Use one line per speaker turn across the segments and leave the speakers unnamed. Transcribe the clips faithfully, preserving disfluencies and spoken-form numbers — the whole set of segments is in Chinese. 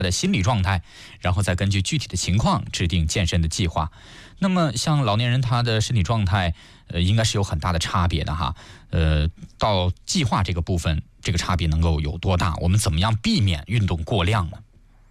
的心理状态，然后再根据具体的情况制定健身的计划。那么像老年人他的身体状态，呃，应该是有很大的差别的哈。呃，到计划这个部分，这个差别能够有多大？我们怎么样避免运动过量呢？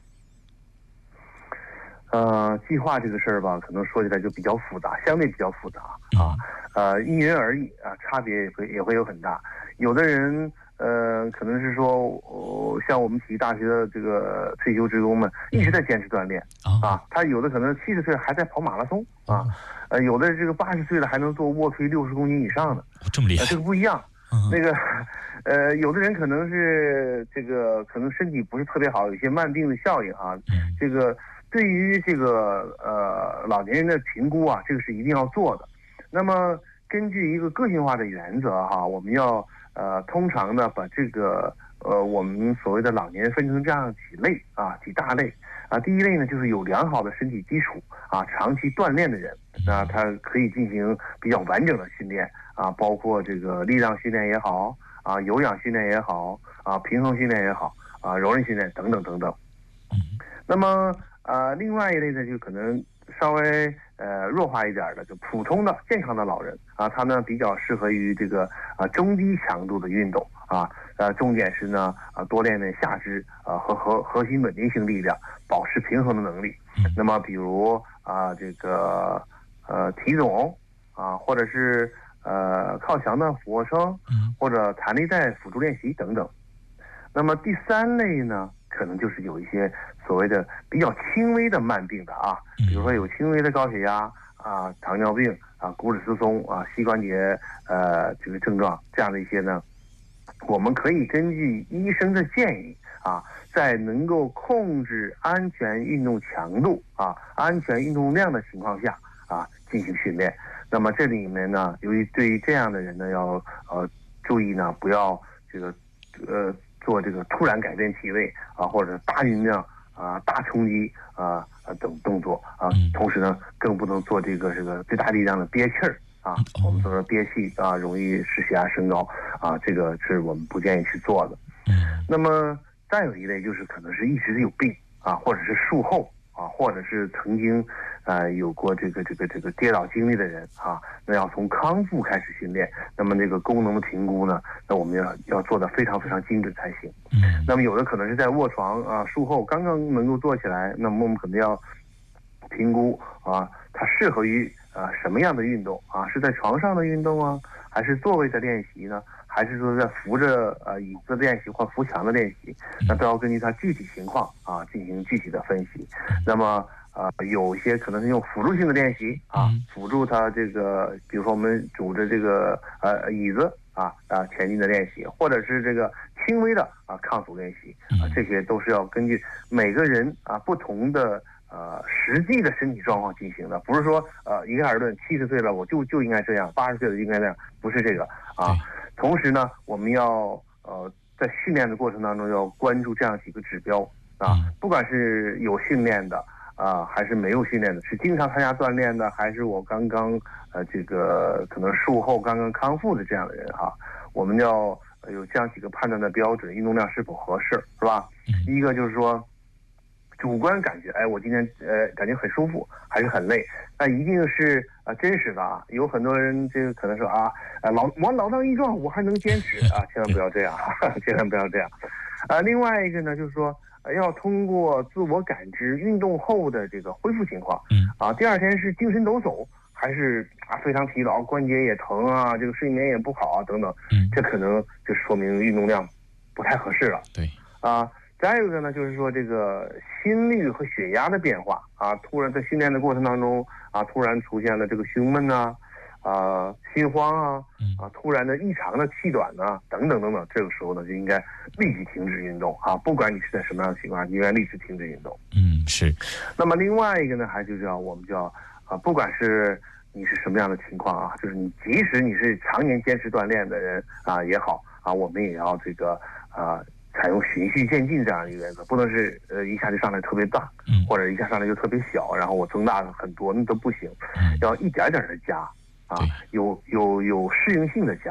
呃，计划这个事儿吧，可能说起来就比较复杂，相对比较复杂啊。呃，因人而异啊，差别也会也会有很大。有的人呃，可能是说，呃，像我们体育大学的这个退休职工们一直在坚持锻炼啊，他有的可能七十岁还在跑马拉松啊，呃，有的这个八十岁了还能做卧推六十公斤以上的，
这么厉害，
呃，这个不一样。那个，呃，有的人可能是这个可能身体不是特别好，有一些慢病的效应啊，这个。对于这个呃老年人的评估啊，这个是一定要做的。那么根据一个个性化的原则哈，我们要呃通常呢把这个呃我们所谓的老年人分成这样几类啊几大类啊。第一类呢就是有良好的身体基础啊，长期锻炼的人，那他可以进行比较完整的训练啊，包括这个力量训练也好啊，有氧训练也好啊，平衡训练也好啊，柔韧训练等等等等。那么呃，另外一类呢，就可能稍微呃弱化一点的，就普通的健康的老人啊，他呢比较适合于这个啊中低强度的运动啊，呃，重点是呢啊多练练下肢啊和核核心稳定性力量，保持平衡的能力。那么比如啊这个呃体总啊，或者是呃靠墙的俯卧撑，或者弹力带辅助练习等等。那么第三类呢，可能就是有一些所谓的比较轻微的慢病的啊，比如说有轻微的高血压啊、糖尿病啊、骨质疏松啊、膝关节呃这个症状这样的一些呢，我们可以根据医生的建议啊，在能够控制安全运动强度啊、安全运动量的情况下啊进行训练。那么这里面呢，由于对于这样的人呢，要呃注意呢，不要这个呃。做这个突然改变体位啊，或者大运量啊、大冲击啊啊等动作啊，同时呢，更不能做这个这个最大力量的憋气儿啊。我们说憋气啊，容易使血压升高啊，这个是我们不建议去做的。那么再有一类就是可能是一直有病啊，或者是术后啊，或者是曾经呃有过这个这个这个跌倒经历的人啊，那要从康复开始训练。那么这个功能的评估呢，那我们要要做的非常非常精准才行。嗯。那么有的可能是在卧床啊，术后刚刚能够做起来，那么我们可能要评估啊，它适合于啊什么样的运动啊？是在床上的运动啊，还是座位的练习呢？还是说在扶着呃椅子练习或扶墙的练习？那都要根据它具体情况啊进行具体的分析。那么呃有一些可能是用辅助性的练习啊，辅助它这个，比如说我们拄着这个呃椅子啊啊前进的练习，或者是这个轻微的啊抗阻练习啊，这些都是要根据每个人啊不同的呃实际的身体状况进行的，不是说呃一概而论，七十岁了我就就应该这样，八十岁了就应该这样，不是这个啊。同时呢，我们要呃在训练的过程当中要关注这样几个指标啊，不管是有训练的啊，还是没有训练的，是经常参加锻炼的，还是我刚刚呃这个可能术后刚刚康复的这样的人哈，我们要有这样几个判断的标准，运动量是否合适，是吧？一个就是说主观感觉，哎，我今天呃感觉很舒服，还是很累，那一定是啊、呃、真实的啊。有很多人这个可能说啊，呃老我老当益壮，我还能坚持啊，千万不要这样，千万不要这样。啊、呃，另外一个呢，就是说、呃、要通过自我感知运动后的这个恢复情况，嗯啊，第二天是精神抖擞，还是啊非常疲劳，关节也疼啊，这个睡眠也不好啊等等，嗯，这可能就说明运动量不太合适了。
对
啊。再有一个呢，就是说这个心率和血压的变化啊，突然在训练的过程当中啊，突然出现了这个胸闷呐、啊、啊心慌啊，啊突然的异常的气短呐、啊、等等等等，这个时候呢就应该立即停止运动啊，不管你是在什么样的情况，你应该立即停止运动。
嗯，是。
那么另外一个呢，还就叫我们叫啊，不管是你是什么样的情况啊，就是你即使你是常年坚持锻炼的人啊也好啊，我们也要这个啊。采用循序渐进这样一个原则，不能是呃一下就上来特别大，嗯，或者一下上来就特别小，然后我增大了很多，那都不行，嗯，要一点点的加啊，有有有适应性的加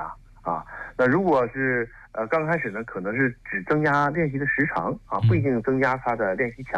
啊。那如果是呃刚开始呢，可能是只增加练习的时长啊，不一定增加他的练习强